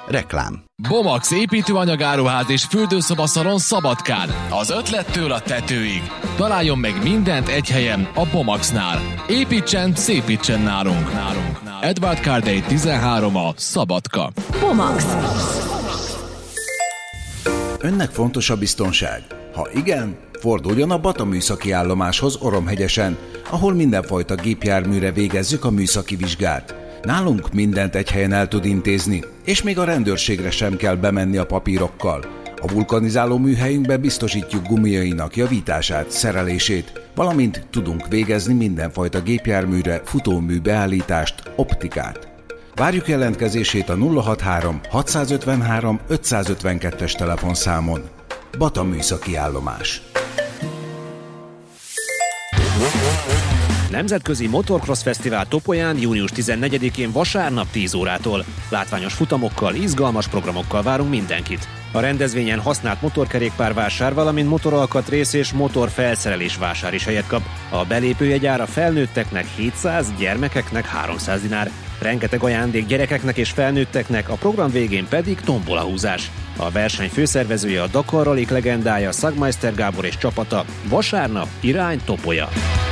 Reklám. Bomax építőanyagáruház és fürdőszobaszalon Szabadkán. Az ötlettől a tetőig. Találjon meg mindent egy helyen, a Bomaxnál. Építsen, szépítsen nálunk. Edward Cardey 13 a Szabadka. Bomax. Önnek fontos a biztonság? Ha igen, forduljon a Bata műszaki állomáshoz Oromhegyesen, ahol mindenfajta gépjárműre végezzük a műszaki vizsgát. Nálunk mindent egy helyen el tud intézni, és még a rendőrségre sem kell bemenni a papírokkal. A vulkanizáló műhelyünkben biztosítjuk gumiainak javítását, szerelését, valamint tudunk végezni mindenfajta gépjárműre futómű beállítást, optikát. Várjuk jelentkezését a 063 653 552-es telefonszámon. Bata műszaki állomás. Nemzetközi Motocross Fesztivál Topolyán június 14-én vasárnap 10 órától. Látványos futamokkal, izgalmas programokkal várunk mindenkit. A rendezvényen használt motorkerékpár vásár, valamint motoralkatrész és motorfelszerelés vásár is helyet kap. A belépőjegyár a felnőtteknek 700, gyermekeknek 300 dinár. Rengeteg ajándék gyerekeknek és felnőtteknek, a program végén pedig tombolahúzás. A verseny főszervezője a Dakar Rally legendája Szagmeister Gábor és csapata. Vasárnap irány Topolya.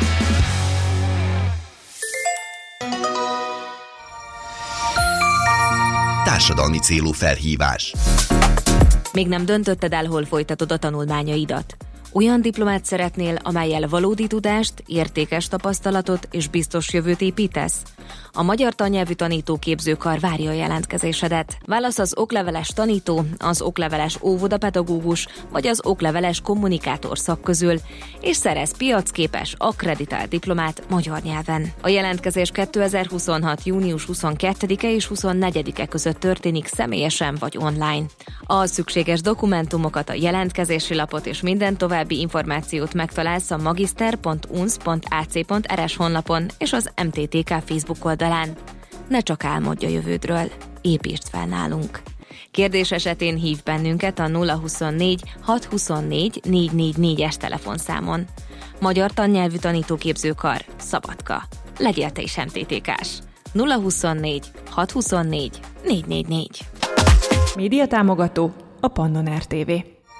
Társadalmi célú felhívás. Még nem döntötted el, hol folytatod a tanulmányaidat? Olyan diplomát szeretnél, amellyel valódi tudást, értékes tapasztalatot és biztos jövőt építesz? A Magyar Tannyelvű Tanítóképzőkar várja a jelentkezésedet. Válasz az okleveles tanító, az okleveles óvodapedagógus vagy az okleveles kommunikátor szak közül, és szerez piacképes, akkreditált diplomát magyar nyelven. A jelentkezés 2026. június 22-e és 24-e között történik személyesen vagy online. A szükséges dokumentumokat, a jelentkezési lapot és minden további információt megtalálsz a magister.unsz.ac.rs honlapon és az MTTK Facebook oldalán. Ne csak álmodj a jövődről, építsd fel nálunk. Kérdés esetén hív bennünket a 024 624 444-es telefonszámon. Magyar Tannyelvű Tanítóképzőkar, Szabadka. Legyél te is MTTK-s. 024 624 444. Média támogató a Pannon RTV.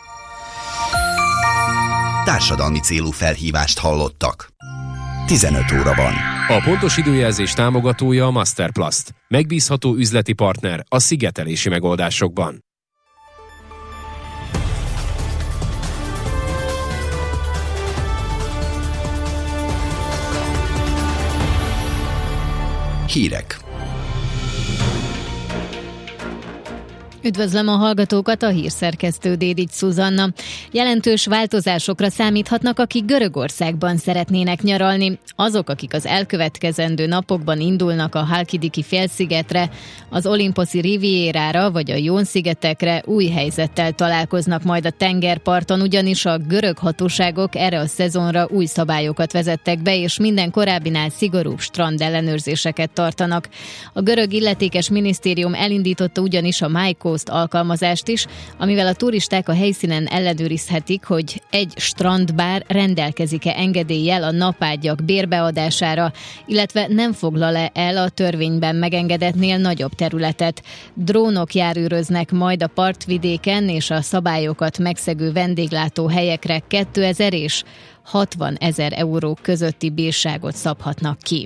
Társadalmi célú felhívást hallottak. 15 óra van. A pontos időjelzés támogatója a Masterplast. Megbízható üzleti partner a szigetelési megoldásokban. Hírek. Üdvözlöm a hallgatókat, a hírszerkesztő Dédics Szuzanna. Jelentős változásokra számíthatnak, akik Görögországban szeretnének nyaralni. Azok, akik az elkövetkezendő napokban indulnak a Halkidiki félszigetre, az Olimposzi Rivierára vagy a Jón-szigetekre, új helyzettel találkoznak majd a tengerparton, ugyanis a görög hatóságok erre a szezonra új szabályokat vezettek be, és minden korábbinál szigorúbb strandellenőrzéseket tartanak. A görög illetékes minisztérium elindította ugyanis a MyCoast alkalmazást is, amivel a turisták a helyszínen ellenőrizhetik, hogy egy strandbár rendelkezik-e engedéllyel a napágyak bérbeadására, illetve nem foglal-e el a törvényben megengedetnél nagyobb területet. Drónok járőröznek majd a partvidéken, és a szabályokat megszegő vendéglátóhelyekre 2000 és 60 000 euró közötti bírságot szabhatnak ki.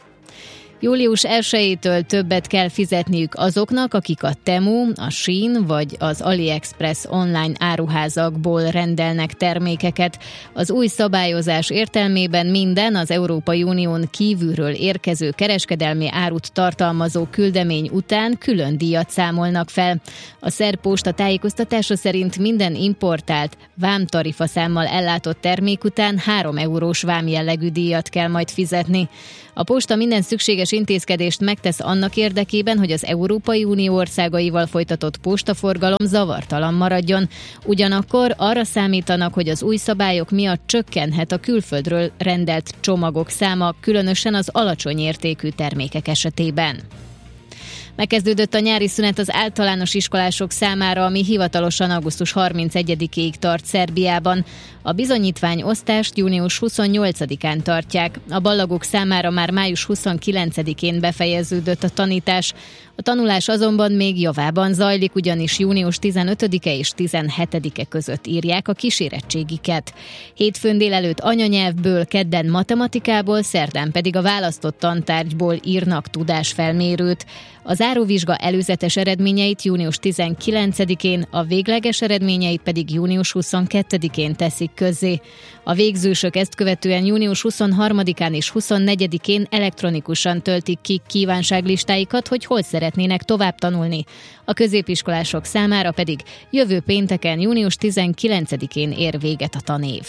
Július 1-től többet kell fizetniük azoknak, akik a Temu, a Shein vagy az AliExpress online áruházakból rendelnek termékeket. Az új szabályozás értelmében minden az Európai Unión kívülről érkező kereskedelmi árut tartalmazó küldemény után külön díjat számolnak fel. A Szerb Posta tájékoztatása szerint minden importált vámtarifaszámmal ellátott termék után 3 eurós vámjellegű díjat kell majd fizetni. A posta minden szükséges intézkedést megtesz annak érdekében, hogy az Európai Unió országaival folytatott postaforgalom zavartalan maradjon. Ugyanakkor arra számítanak, hogy az új szabályok miatt csökkenhet a külföldről rendelt csomagok száma, különösen az alacsony értékű termékek esetében. Megkezdődött a nyári szünet az általános iskolások számára, ami hivatalosan augusztus 31-ig tart Szerbiában. A bizonyítványosztást június 28-án tartják. A ballagok számára már május 29-én befejeződött a tanítás. A tanulás azonban még javában zajlik, ugyanis június 15-e és 17-e között írják a kísérettségiket. Hétfőn délelőtt anyanyelvből, kedden matematikából, szerdán pedig a választott tantárgyból írnak tudásfelmérőt. A záróvizsga előzetes eredményeit június 19-én, a végleges eredményeit pedig június 22-én teszik közzé. A végzősök ezt követően június 23-án és 24-én elektronikusan töltik ki kívánságlistáikat, hogy hol szeretnének tovább tanulni. A középiskolások számára pedig jövő pénteken, június 19-én ér véget a tanév.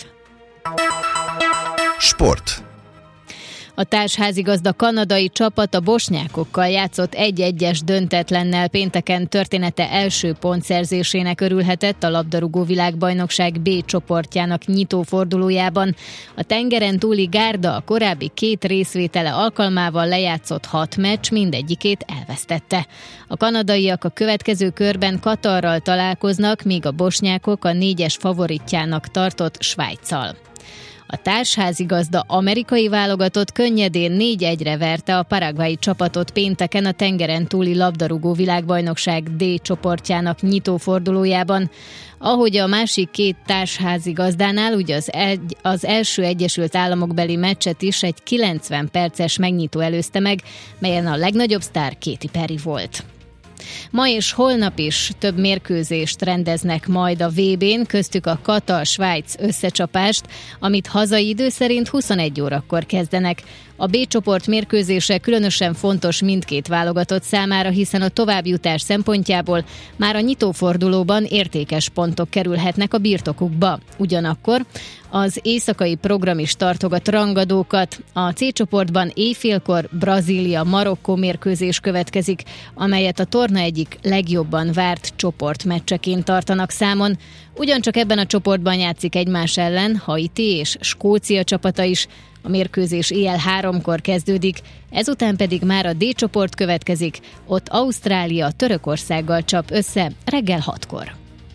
Sport. A társházigazda kanadai csapat a bosnyákokkal játszott 1-1-es döntetlennel pénteken története első pontszerzésének örülhetett a labdarúgó világbajnokság B csoportjának nyitófordulójában. A tengeren túli gárda a korábbi 2 részvétele alkalmával lejátszott 6 meccs, mindegyikét elvesztette. A kanadaiak a következő körben Katarral találkoznak, míg a bosnyákok a 4-es favoritjának tartott Svájccal. A társházigazda amerikai válogatott könnyedén 4-1-re verte a paraguayi csapatot pénteken a tengeren túli labdarúgó világbajnokság D csoportjának nyitófordulójában. Ahogy a másik 2 társházigazdánál, ugye az első Egyesült Államokbeli meccset is egy 90 perces megnyitó előzte meg, melyen a legnagyobb sztár Katy Perry volt. Ma és holnap is több mérkőzést rendeznek majd a VB-n, köztük a Katar-Svájc összecsapást, amit hazai idő szerint 21 órakor kezdenek. A B csoport mérkőzése különösen fontos mindkét válogatott számára, hiszen a továbbjutás szempontjából már a nyitófordulóban értékes pontok kerülhetnek a birtokukba. Ugyanakkor az éjszakai program is tartogat rangadókat. A C csoportban éjfélkor Brazília-Marokkó mérkőzés következik, amelyet a torna egyik legjobban várt csoportmeccseként tartanak számon. Ugyancsak ebben a csoportban játszik egymás ellen Haiti és Skócia csapata is. A mérkőzés éjjel 3-kor kezdődik, ezután pedig már a D csoport következik, ott Ausztrália Törökországgal csap össze reggel 6-kor.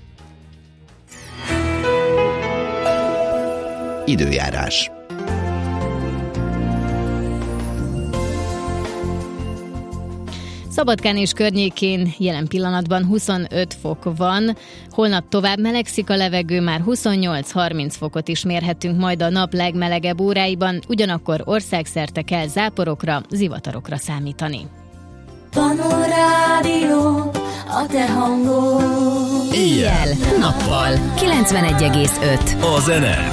Időjárás. Szabadkán és környékén jelen pillanatban 25 fok van, holnap tovább melegszik a levegő, már 28-30 fokot is mérhetünk majd a nap legmelegebb óráiban, ugyanakkor országszerte kell záporokra, zivatarokra számítani. Panorádió, a te hangod. Éjjel, nappal. 91,5. A zene